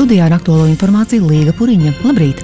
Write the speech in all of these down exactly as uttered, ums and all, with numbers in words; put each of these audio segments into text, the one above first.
Studijā ar aktuālo informāciju Līga Puriņa. Labrīt!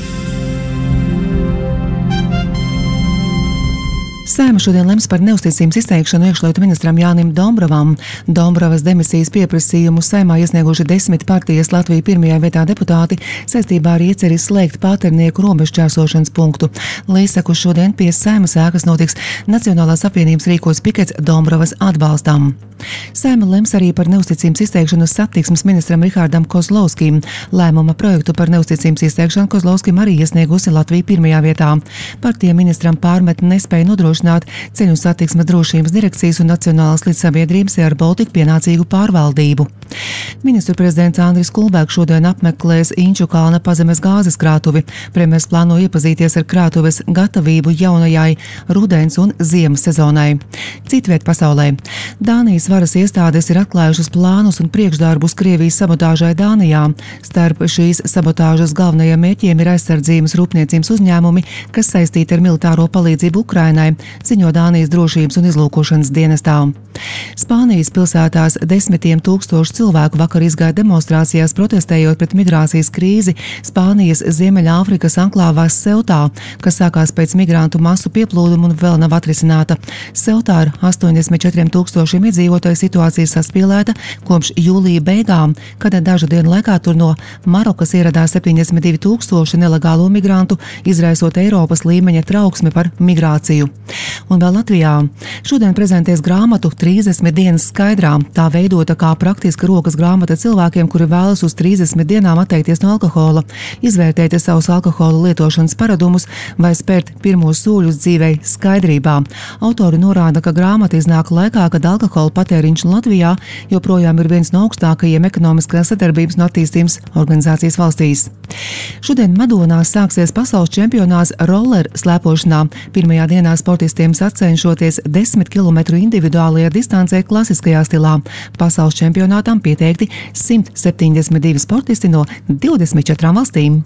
Saeima šodien lems par neusticības izteikšanu iekšlietu ministram Jānim Dombrovam. Dombrovas demisijas pieprasījumu Saeimā iesnieguši desmit partijas Latvija pirmajā vietā deputāti saistībā ar ieceri slēgt Pāternieku robežšķērsošanas punktu. Līdz šodien pie Saeimas ēkas notiks Nacionālās apvienības rīkos pikets Dombrovas atbalstam. Saeima lems arī par neusticības izteikšanu satiksmes ministram Rihardam Kozlovskim. Lēmuma projektu par neusticības izteikšanu Kozlovskim arī iesniegusi Latvija pirmajā vietā. Partija ministram pārmet nespēja nodrošināt Ceļu satiksmes drošības direkcijas un Nacionālās līdzsabiedrības Air Baltica pienācīgu pārvaldību. Ministru prezidents Andris Kulbergs šodien apmeklēs Inču kalna pazemes gāzes krātuvi. Premjers plāno iepazīties ar krātuves gatavību jaunajai rudens un ziemas sezonai. Citviet pasaulē. Dānijas varas iestādes ir atklājušas plānus un priekšdarbus Krievijas sabotāžai Dānijā. Starp šīs sabotāžas galvenajiem mērķiem ir aizsardzības rūpniecības uzņēmumi, kas saistīti ar militāro palīdzību Ukrainai, ziņo Dānijas drošības un izlūkošanas dienestā. Spānijas pilsētās desmitiem tūkstošu cilvēku vakar izgāja demonstrācijās protestējot pret migrācijas krīzi Spānijas Ziemeļāfrikas anklāvās Seutā, kas sākās pēc migrantu masu pieplūduma un vēl nav atrisināta. Seutā ar astoņdesmit četriem tūkstošiem iedzīvotāju situācija saspīlēta kopš jūlija beigām, kad dažu dienu laikā tur no Marokas ieradās septiņdesmit divi tūkstoši nelegālo migrantu, izraisot Eiropas līmeņa trauksmi par migrāciju. Un vēl Latvijā. Šodien prezentēs grāmatu trīsdesmit dienas skaidrā. Tā veidota kā praktiska rokas grāmata cilvēkiem, kuri vēlas uz trīsdesmit dienām atteikties no alkohola, izvērtēt savus alkohola lietošanas paradumus vai spērt pirmos soļus dzīvei skaidrībā. Autori norāda, ka grāmata iznāk laikā, kad alkohola patēriņš Latvijā joprojām ir viens no augstākajiem ekonomiskās sadarbības un attīstības organizācijas valstīs. Šodien Madonā sāksies pasaules čempionāts roller slēpošanā. Pirmajā dienā sportistiem sacenšoties desmit kilometru individuālajā distancē klasiskajā stilā. Pasaules čempionātam pieteikti simt septiņdesmit divi sportisti no divdesmit četrām valstīm.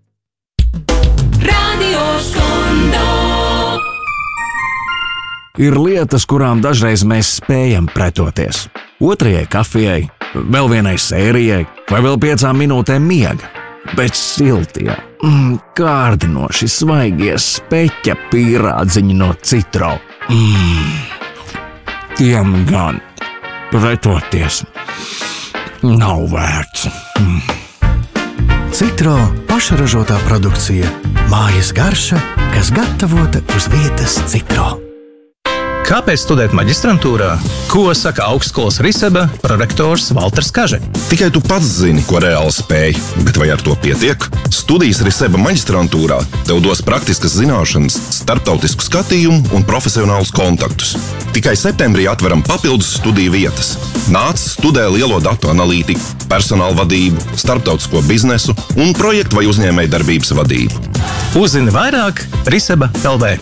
Radio Skondo. Ir lietas, kurām dažreiz mēs spējam pretoties. Otrajai kafijai, vēl vienai sērijai vai vēl piecām minūtēm miega. Bet siltie, mm, kārdinoši svaigie speķa pīrādziņi no Citro. Mm, tiem gan pretoties nav vērts. Mm. Citro pašražotā produkcija. Mājas garša, kas gatavota uz vietas Citro. Kāpēc studēt maģistrantūrā? Ko saka augstskolas Riseba prorektors Valters Kaže? Tikai tu pats zini, ko reāli spēj, bet vai ar to pietiek? Studijas Riseba maģistrantūrā tev dos praktiskas zināšanas, starptautisku skatījumu un profesionālus kontaktus. Tikai septembrī atveram papildus studiju vietas. Nāc, studē lielo datu analītiku, personāla vadību, starptautisko biznesu un projektu vai uzņēmēju darbības vadību. Uzzini vairāk Riseba L V.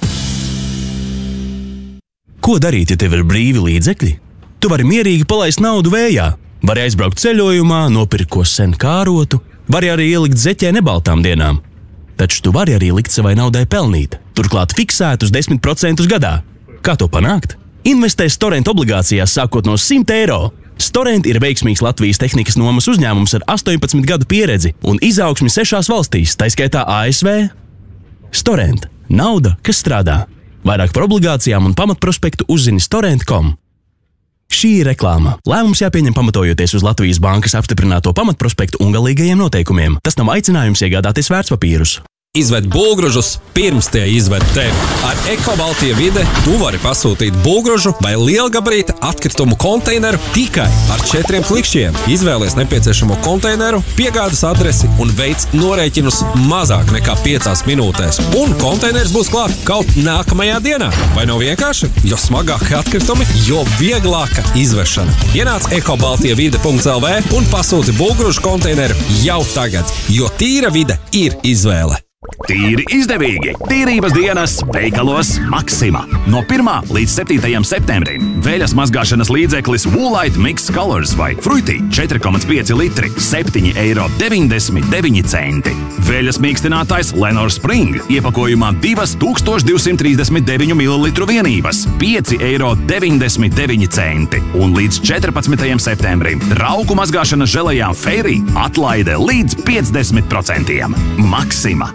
Ko darīt, ja tev ir brīvi līdzekļi? Tu vari mierīgi palaist naudu vējā, vari aizbraukt ceļojumā, nopirkt ko sen kārotu, vari arī ielikt zeķē nebaltām dienām. Taču tu vari arī likt savai naudai pelnīt, turklāt fiksētus desmit procentus gadā. Kā to panākt? Investē Storent obligācijās sākot no simt eiro. Storent ir veiksmīgs Latvijas tehnikas nomas uzņēmums ar astoņpadsmit gadu pieredzi un izaugsmi sešās valstīs, tā skaitā A S V. Storent – nauda, kas strādā. Vairāk par obligācijām un pamatprospektu uzzini storent punktu com. Šī ir reklāma. Lēmums jāpieņem pamatojoties uz Latvijas bankas apstiprināto pamatprospektu un galīgajiem noteikumiem. Tas nav aicinājums iegādāties vērtspapīrus. Izved bulgružus pirms tie izved tevi. Ar Eko Baltija vide tu vari pasūtīt bulgružu vai lielgabarīta atkritumu konteineru tikai ar četriem klikšķiem. Izvēlies nepieciešamo konteineru, piegādes adresi un veic norēķinus mazāk nekā piecās minūtēs. Un konteiners būs klāt kaut nākamajā dienā. Vai nav vienkārši? Jo smagāki atkritumi, jo vieglāka izvešana. Ienāc eko baltija vide punkts el vē un pasūti bulgružu konteineru jau tagad, jo tīra vide ir izvēle. tīri izdevīgi. Tīrības dienas veikalos Maxima. No pirmā līdz septītajam septembrim veļas mazgāšanas līdzeklis Woolite Mix Colors vai Fruity četri komats pieci litri, septiņi eiro deviņdesmit deviņi centi. Veļas mīkstinātājs Lenor Spring iepakojumā divas tūkstoš divsimt trīsdesmit deviņu mililitru vienības, pieci eiro deviņdesmit deviņi centi. Un līdz četrpadsmitajam septembrim trauku mazgāšanas želejām Fairy atlaide līdz piecdesmit procentiem. Maxima.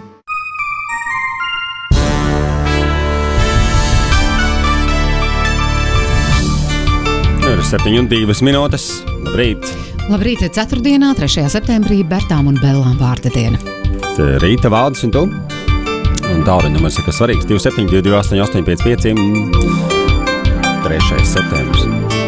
Ir septiņi un divas minūtes. Labrīt! Labrīt! Ceturtdienā, trešajā septembrī, Bertām un Bellām vārda diena. Rīta Valdis un tu. Un tālruņa numurs ir kas svarīgs. divi septiņi divi divi astoņi astoņi pieci pieci. trešais septembris.